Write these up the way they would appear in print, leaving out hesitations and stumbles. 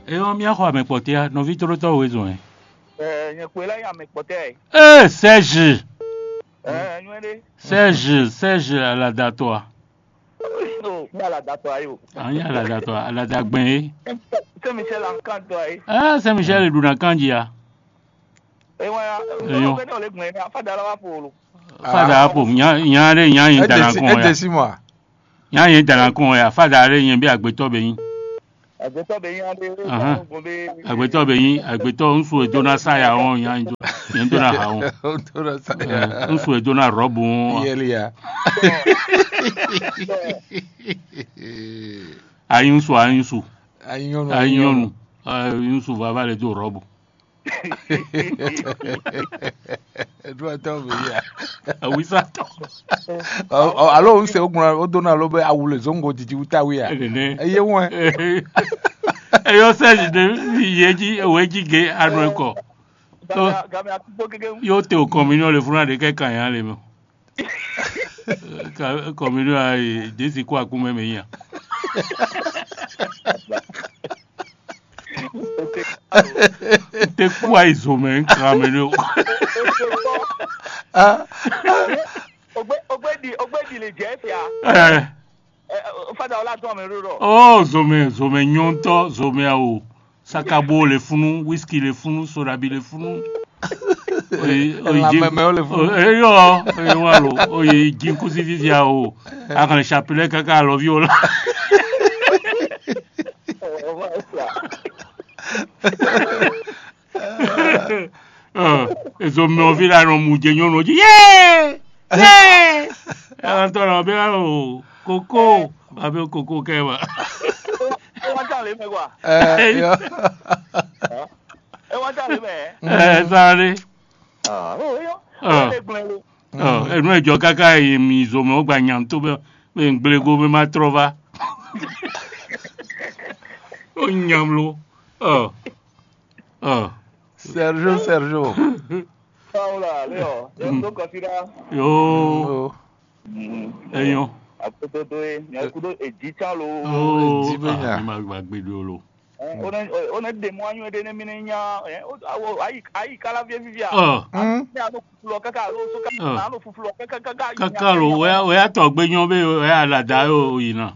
on mia kwa me potea, no vitro to wezo eh. Nyekwela ya me potea. Serge. Nywele. Serge à la datoa. No, ya la datoa yo. Anya la datoa, à la dagben. Saint-Michel en canto eh. Saint-Michel est dans Kandia. Yo be no le gwen na fada la wa polo. Fada apo nya yin dalan kon ya. Moi. Nya yin dalan kon ya, fada re yin bi agbeto be yin. Agbeto be yin ade agbeto be yin, agbeto nsu edona saya on yin dona ha on. Dona saya. Nsu edona robu on. Yelia. Ayunsu. Ayonu. Ayunsu va vale do robu. Doit tomber ya. Oui ça. Alors on sait on donne à l'obé à le zongo titi utawi ya. Eye won. Eyo Serge de yeji weji ge anu ko. Yo te o communion le funa de quelqu'un ya le mo. Communion ai desi kwa kume me ya. Te kwa izome nkameno. Ogbedi le jeff ya. Fada ola to me roro. Oh, zome nyonto, zome ao. Sakabo le funu, whisky le funu, sodabi le funu. Oye, jinkusi vivia o. Akan chapele kaka lo viola. Eso me ovila no mujenyo no. Yeah! Antara be o coco, abe coco keba. Wantale me kwa. Wantale me. Sare. Yo. Egbelo. Enu ejo kaka mi zo me ogba nyam to be nglego me ma trova. O nyam lo. Sergio. Paula, Leo, yo considera. Yo. Eyo. Akoto nyakudo ejicha lo. Ejibenya. Ma gbagbe lo. On a des moyens de minenya, ayi kala vivia. Kaka lo we ato gbeyan be we alada o yina.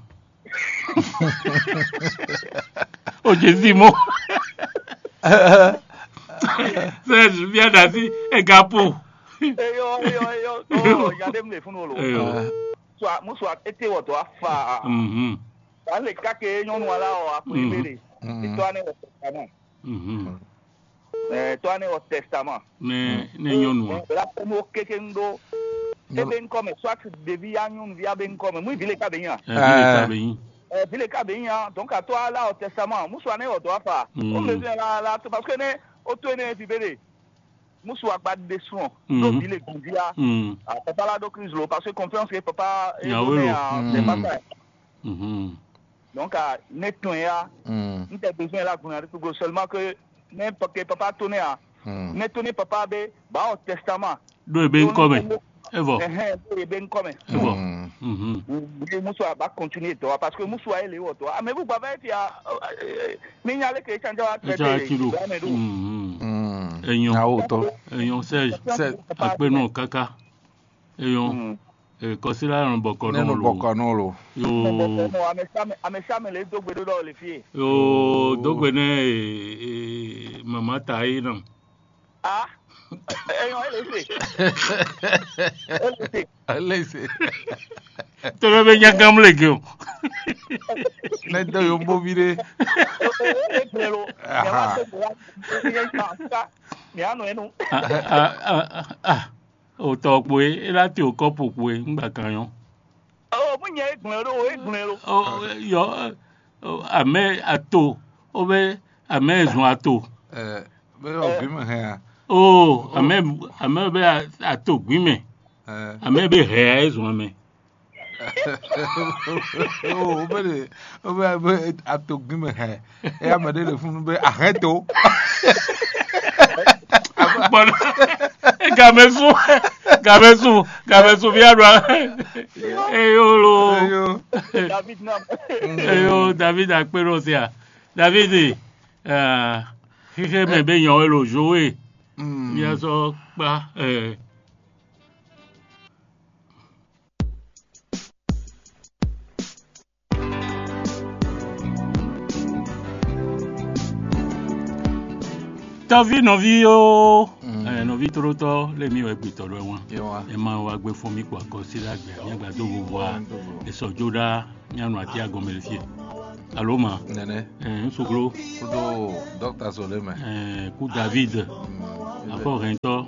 O Jesimo. Serge, viens d'azi, Egapo. Regardez me fun lo. Soit muso ete wo to afa. Ale kake nyonu ala o akuyibere. Itoane o testament. Toane o testament. Ne nyonu. La komo keke ndo. Ebe nkome soit devi anyun via ben come. Mu vile ka benya. Vile ka benya. Donc à toi là au testament, muso ane o to afa. O le la parce que ne o to ne vibere. Muso akba de soin. Do vile gondia. Papa la do crise lo parce que confiance que papa est donné à c'est pas ça. Donc, nettoyer, nous avons besoin là pour seulement que n'importe quel papa tourne à nettoyer papa au testament. Deux ben comme. Evo. Ben comme. Evo. Moussa va continuer toi parce que Moussa est là toi. Mais vous pouvez faire mais il y a les que changer à traiter. Eyon Serge apeno kaka. Eyon Kosila no bokonolo. Yo. Amesame le dogbe do le fie. Yo dogbe ne mama tai no. Ah. Elese. Tolo be nyagam legio. Ne do yo mbovire. O to pe lati o kopo pe ngba kan yan. Mo yen egbon lo. Yo ame ato. O be ame ezun ato. Be o bi mo he. Ame be ato gbime. Ame be he ezun ame. O be ato gbime he. E amade le fun be aheto. Bon, Gamesu viadwa. Eyo David Akperosia. David Xexe me be yan elo jouer. Bien so pa Ta vie no vi o no vi troto le mi we gbito lo won e ma wa gbe fún mi kwa ko si lagbe yan gba do wo wa e so joda nyanu ati agomelfie allo ma nene nsogro kudo docteur Solema ku David afo rento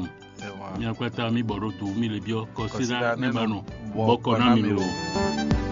nya kwata mi borotu mi le bio ko si la ne banu boko na mi lo